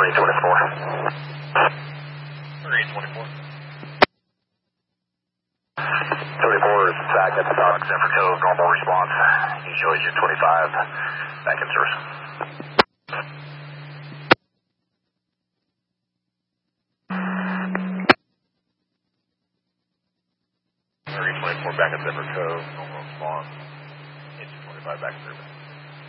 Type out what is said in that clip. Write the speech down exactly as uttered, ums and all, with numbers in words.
three twenty-four. three twenty-four. twenty-four is back at the dock, Zephyr Cove, normal response. Usually you twenty-five, back in service. three twenty-four back at Zephyr Cove, normal response. Engine twenty-five back in service.